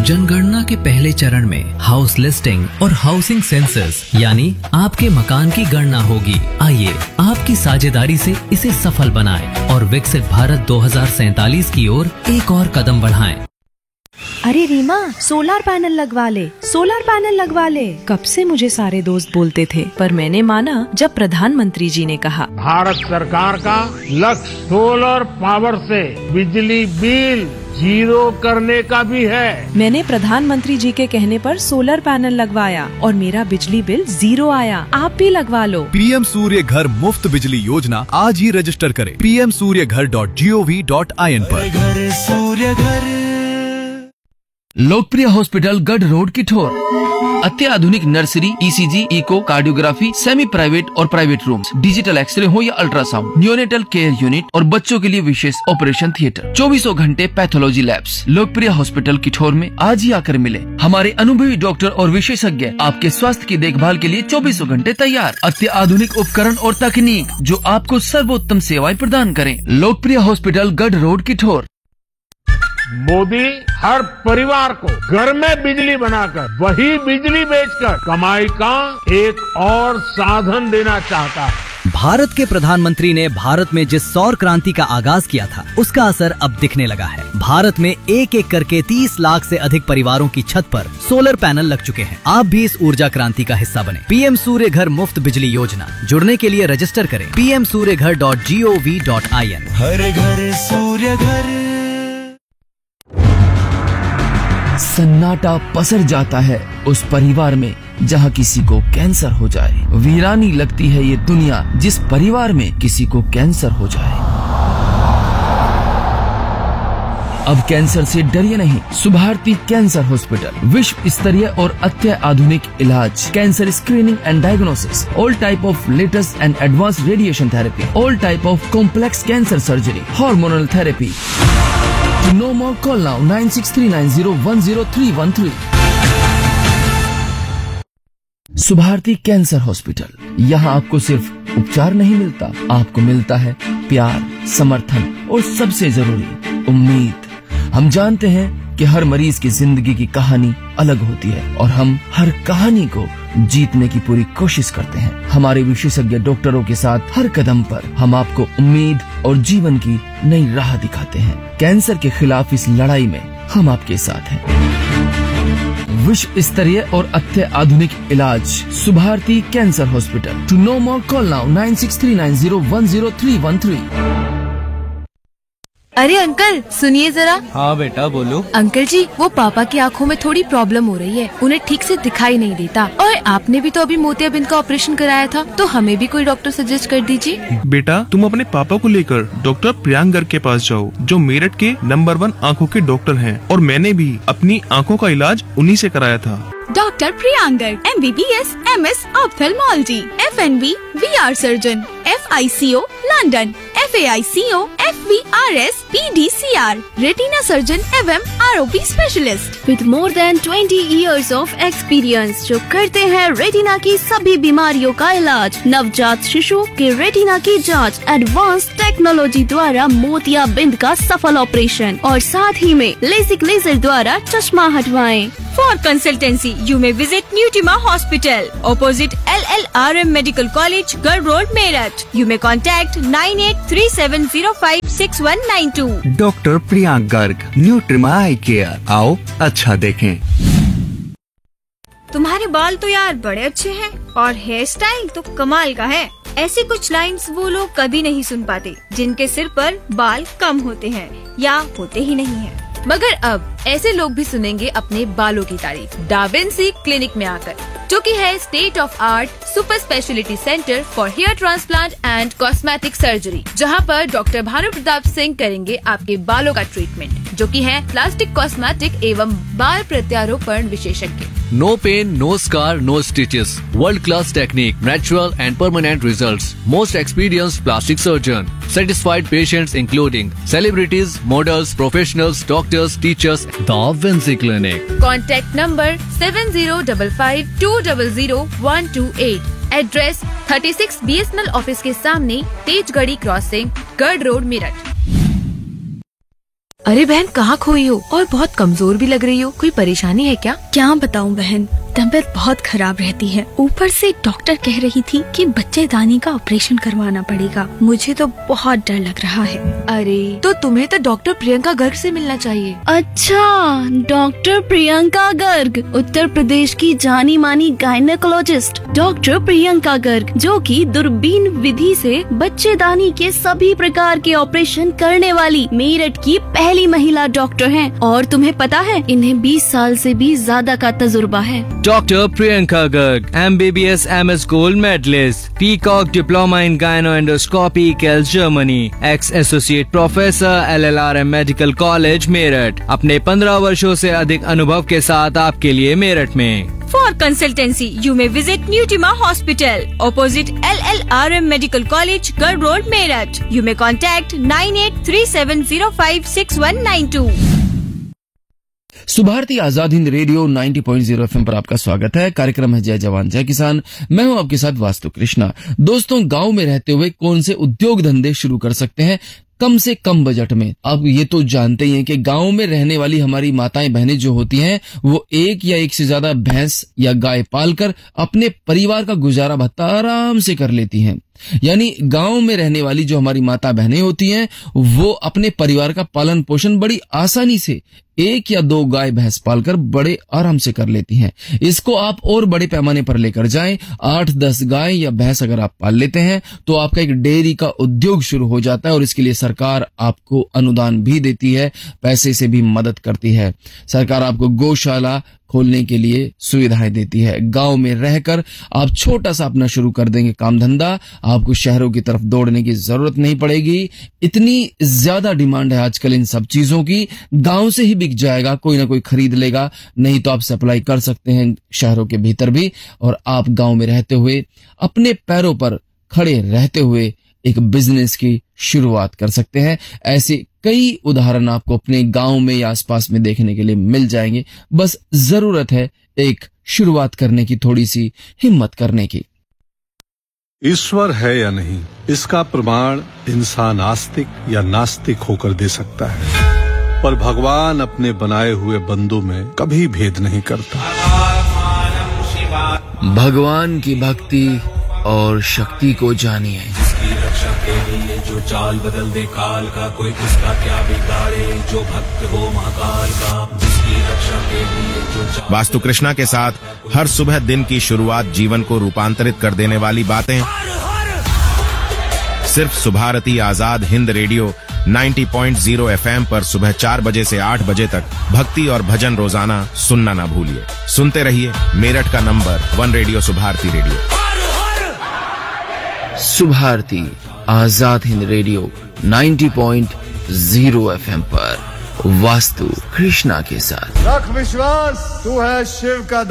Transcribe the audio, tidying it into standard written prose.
जनगणना के पहले चरण में हाउस लिस्टिंग और हाउसिंग सेंसस यानी आपके मकान की गणना होगी। आइए आपकी साझेदारी से इसे सफल बनाएं और विकसित भारत 2047 की ओर एक और कदम बढ़ाएं। अरे रीमा, सोलर पैनल लगवा ले, सोलर पैनल लगवा ले। कब से मुझे सारे दोस्त बोलते थे, पर मैंने माना जब प्रधानमंत्री जी ने कहा। भारत सरकार का लक्ष्य सोलर पावर से बिजली बिल जीरो करने का भी है। मैंने प्रधानमंत्री जी के कहने पर सोलर पैनल लगवाया और मेरा बिजली बिल 0 आया। आप भी लगवा लो। पीएम सूर्य घर मुफ्त बिजली योजना आज ही रजिस्टर करें pmsuryaghar.gov.in पर। घर सूर्य घर। लोकप्रिय हॉस्पिटल गढ़ रोड किठोर, अत्याधुनिक nursery, ECG, eco, cardiography, semi private और प्राइवेट रूम्स, डिजिटल एक्सरे हो या अल्ट्रासाउंड, नियोनेटल केयर यूनिट और बच्चों के लिए विशेष ऑपरेशन थिएटर, 24 घंटे पैथोलॉजी लैब्स। लोकप्रिय हॉस्पिटल किठोर में आज ही आकर मिले। हमारे अनुभवी डॉक्टर और विशेषज्ञ आपके स्वास्थ्य की देखभाल के लिए 24 घंटे तैयार। अत्याधुनिक उपकरण और तकनीक जो आपको सर्वोत्तम सेवाएं प्रदान करें। लोकप्रिय हॉस्पिटल गढ़ रोड किठोर। मोदी हर परिवार को घर में बिजली बनाकर वही बिजली बेचकर कमाई का एक और साधन देना चाहता है। भारत के प्रधानमंत्री ने भारत में जिस सौर क्रांति का आगाज किया था, उसका असर अब दिखने लगा है। भारत में एक एक करके 30 लाख से अधिक परिवारों की छत पर सोलर पैनल लग चुके हैं। आप भी इस ऊर्जा क्रांति का हिस्सा बने। पीएम सूर्य घर मुफ्त बिजली योजना, जुड़ने के लिए रजिस्टर करें pmsuryaghar.gov.in। हर घर सूर्य घर। सन्नाटा पसर जाता है उस परिवार में जहाँ किसी को कैंसर हो जाए। वीरानी लगती है ये दुनिया जिस परिवार में किसी को कैंसर हो जाए। अब कैंसर से डरिए नहीं। सुभारती कैंसर हॉस्पिटल, विश्व स्तरीय और अत्याधुनिक इलाज, cancer screening and diagnosis, all type of latest and advance radiation therapy, all type of complex cancer surgery, hormonal therapy. To know more, call now 9639010313। Subharti cancer hospital, यहाँ आपको सिर्फ उपचार नहीं मिलता, आपको मिलता है प्यार, समर्थन और सबसे जरूरी उम्मीद। हम जानते हैं कि हर मरीज की जिंदगी की कहानी अलग होती है और हम हर कहानी को जीतने की पूरी कोशिश करते हैं। हमारे विशेषज्ञ डॉक्टरों के साथ हर कदम पर हम आपको उम्मीद और जीवन की नई राह दिखाते हैं। कैंसर के खिलाफ इस लड़ाई में हम आपके साथ हैं। विश्व स्तरीय और अत्याधुनिक इलाज, Subharti cancer hospital. To know more, call now 9639010313। अरे अंकल सुनिए जरा। हाँ बेटा बोलो। अंकल जी, वो पापा की आंखों में थोड़ी प्रॉब्लम हो रही है, उन्हें ठीक से दिखाई नहीं देता। और आपने भी तो अभी मोतियाबिंद का ऑपरेशन कराया था, तो हमें भी कोई डॉक्टर सजेस्ट कर दीजिए। बेटा तुम अपने पापा को लेकर डॉक्टर प्रियांक गर्ग के पास जाओ, जो मेरठ के नंबर 1 आँखों के डॉक्टर हैं, और मैंने भी अपनी आँखों का इलाज उन्हीं से कराया था। Doctor Priyank Garg, MBBS, MS ophthalmology, FNB, VR surgeon, FICO London, FAICO, FVRS, PDCR, retina surgeon एवं ROP specialist with more than 20 years of experience, जो करते हैं रेटिना की सभी बीमारियों का इलाज। नवजात शिशु के रेटिना की जांच, एडवांस टेक्नोलॉजी द्वारा मोतियाबिंद का सफल ऑपरेशन और साथ ही में लेसिक लेजर द्वारा चश्मा हटवाएं। For consultancy, you may visit Newtima Hospital, opposite LLRM Medical College, Garh Road, Meerut. You may contact 9837056192. Doctor Priyank Garg, न्यूट्रिमा I care. आओ अच्छा देखें। तुम्हारे बाल तो यार बड़े अच्छे हैं और हेयर स्टाइल तो कमाल का है। ऐसी कुछ लाइंस वो लोग कभी नहीं सुन पाते जिनके सिर पर बाल कम होते हैं या होते ही नहीं हैं। मगर अब ऐसे लोग भी सुनेंगे अपने बालों की तारीफ डाविंसी क्लिनिक में आकर, जो कि है state of art super speciality centre for hair transplant and cosmetic surgery, जहां पर डॉक्टर भानु प्रताप सिंह करेंगे आपके बालों का ट्रीटमेंट, जो कि है प्लास्टिक कॉस्मेटिक एवं बाल प्रत्यारोपण विशेषज्ञ। No pain, no scar, no stitches. World-class technique, natural and permanent results. Most experienced plastic surgeon. Satisfied patients including celebrities, models, professionals, doctors, teachers. The Vinci Clinic. Contact number 7055200128. Address 36 BSNL office के सामने, Tejgarhi crossing, गढ़ road, Meerut. अरे बहन, कहाँ खोई हो और बहुत कमजोर भी लग रही हो, कोई परेशानी है क्या? क्या बताऊं बहन, तबीयत बहुत खराब रहती है। ऊपर से डॉक्टर कह रही थी कि बच्चेदानी का ऑपरेशन करवाना पड़ेगा। मुझे तो बहुत डर लग रहा है। अरे तो तुम्हें तो डॉक्टर प्रियंका गर्ग से मिलना चाहिए। अच्छा, डॉक्टर प्रियंका गर्ग, उत्तर प्रदेश की जानी मानी गायनेकोलॉजिस्ट डॉक्टर प्रियंका गर्ग, जो कि दूरबीन विधि से बच्चेदानी के सभी प्रकार के ऑपरेशन करने वाली मेरठ की पहली महिला डॉक्टर हैं। और तुम्हें पता है, इन्हें 20 साल से भी ज्यादा का तजुर्बा है। Dr. Priyanka Garg, MBBS MS Gold Medalist, Peacock Diploma in Gynoendoscopy, Kiel, Germany, ex-associate professor, LLRM Medical College, Meerut. अपने 15 वर्षों से अधिक अनुभव के साथ आपके लिए मेरठ में। For consultancy, you may visit Newtima Hospital, opposite LLRM Medical College, Garg Road, Meerut. You may contact 9837056192. Subharti Azad Hind radio 90.0 FM पर आपका स्वागत है। कार्यक्रम है जय जवान जय किसान। मैं हूं आपके साथ वास्तु कृष्णा। दोस्तों, गांव में रहते हुए कौन से उद्योग धंधे शुरू कर सकते हैं कम से कम बजट में? आप ये तो जानते ही हैं कि गांव में रहने वाली हमारी माताएं बहनें जो होती हैं, वो एक या एक से ज्यादा भैंस या गाय पालकर अपने परिवार का गुजारा भत्ता आराम से कर लेती हैं। यानी गांव में रहने वाली जो हमारी माता बहनें होती हैं, वो अपने परिवार का पालन पोषण बड़ी आसानी से एक या दो गाय भैंस पालकर बड़े आराम से कर लेती हैं। इसको आप और बड़े पैमाने पर लेकर जाएं। 8-10 गाय या भैंस अगर आप पाल लेते हैं तो आपका एक डेयरी का उद्योग शुरू हो जाता है और इसके लिए सरकार आपको अनुदान भी देती है, पैसे से भी मदद करती है। सरकार आपको गौशाला खोलने के लिए सुविधाएं देती है। गांव में रहकर आप छोटा सा अपना शुरू कर देंगे काम धंधा, आपको शहरों की तरफ दौड़ने की जरूरत नहीं पड़ेगी। इतनी ज्यादा डिमांड है आजकल इन सब चीजों की, गांव से ही बिक जाएगा, कोई ना कोई खरीद लेगा। नहीं तो आप सप्लाई कर सकते हैं शहरों के भीतर भी, और आप गांव में रहते हुए अपने पैरों पर खड़े रहते हुए एक बिजनेस की शुरुआत कर सकते हैं। ऐसे कई उदाहरण आपको अपने गांव में या आसपास में देखने के लिए मिल जाएंगे। बस जरूरत है एक शुरुआत करने की, थोड़ी सी हिम्मत करने की। ईश्वर है या नहीं, इसका प्रमाण इंसान आस्तिक या नास्तिक होकर दे सकता है, पर भगवान अपने बनाए हुए बंदों में कभी भेद नहीं करता। भगवान की भक्ति और शक्ति को जानिए। जिसकी रक्षा के लिए जो चाल बदल दे काल का, कोई उसका क्या बिगाड़े, जो भक्त हो महाकाल का। जिसकी रक्षा के लिए जो चाल। वास्तु कृष्णा के साथ हर सुबह दिन की शुरुआत जीवन को रूपांतरित कर देने वाली बातें सिर्फ सुभारती आजाद हिंद रेडियो 90.0 FM पर सुबह 4 बजे से 8 बजे तक भक्ति और भजन रोजाना सुनना ना भूलिए। सुनते रहिए मेरठ का number 1 radio Subharti radio. Subharti Azad Hind radio 90.0 FM पर वास्तु कृष्णा के साथ। रख विश्वास, तू है शिव का